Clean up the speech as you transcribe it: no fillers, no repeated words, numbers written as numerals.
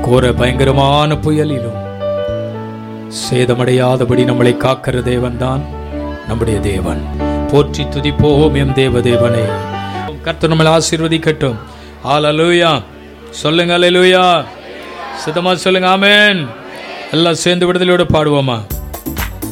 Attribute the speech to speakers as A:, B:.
A: கோர பயங்கரமான புயலிலும் சேதமடையாதபடி நம்மளை காக்கிற தேவன் தான் நம்முடைய தேவன். போற்றி துதிப்போம் எம் தேவனே. கர்த்தர் நம்மளை ஆசீர்வதிக்கட்டும். ஹல்லேலூயா சொல்லுங்க, ஹல்லேலூயா. சித்தமா சொல்லுங்க, ஆமென். எல்லாம் சேர்ந்து விடுதலையோடு பாடுவோமா?